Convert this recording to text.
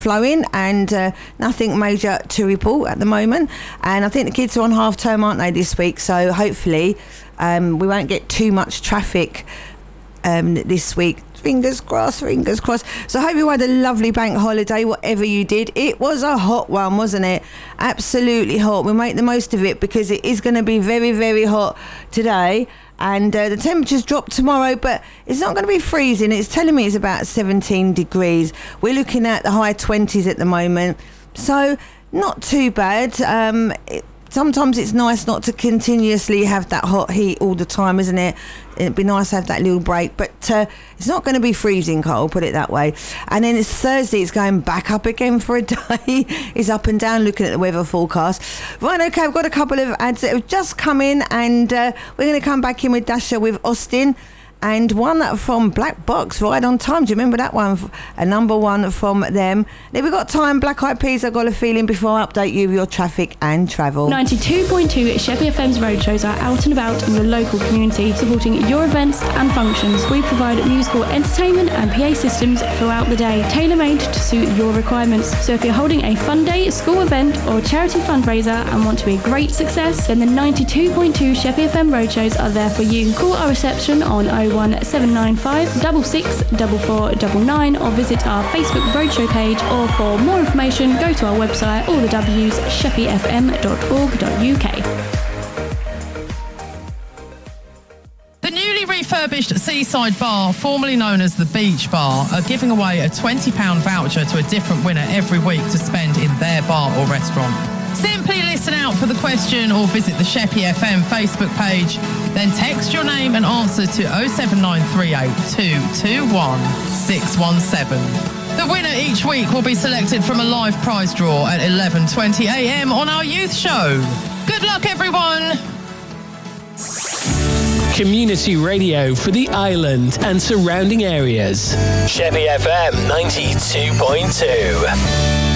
flowing and nothing major to report at the moment. And I think the kids are on half term, aren't they, this week? So hopefully we won't get too much traffic this week. Fingers crossed. So I hope you had a lovely bank holiday, whatever you did. It was a hot one, wasn't it? Absolutely hot. We'll make the most of it because it is going to be very, very hot today. And the temperatures drop tomorrow, but it's not going to be freezing. It's telling me it's about 17 degrees. We're looking at the high 20s at the moment. So not too bad. Sometimes it's nice not to continuously have that hot heat all the time, isn't it? It'd be nice to have that little break, but it's not going to be freezing cold, put it that way. And then it's Thursday, it's going back up again for a day. It's up and down looking at the weather forecast. Right, okay, I've got a couple of ads that have just come in, and we're going to come back in with Dasha with Austin. And one from Black Box, Right on Time. Do you remember that one? A number one from them. Then we've got time, Black Eyed Peas, I've got a feeling, before I update you with your traffic and travel. 92.2 Sheppey FM's roadshows are out and about in your local community, supporting your events and functions. We provide musical entertainment and PA systems throughout the day, tailor-made to suit your requirements. So if you're holding a fun day, school event or charity fundraiser and want to be a great success, then the 92.2 Sheppey FM roadshows are there for you. Call our reception on 01795 664499 or visit our Facebook roadshow page, or for more information go to our website, all the W's, sheppeyfm.org.uk. The newly refurbished Seaside Bar, formerly known as the Beach Bar, are giving away a £20 voucher to a different winner every week to spend in their bar or restaurant. Simply listen out for the question or visit the Sheppey FM Facebook page. Then text your name and answer to 07938 221 617. The winner each week will be selected from a live prize draw at 11:20 a.m. on our youth show. Good luck, everyone! Community radio for the island and surrounding areas. Sheppey FM 92.2.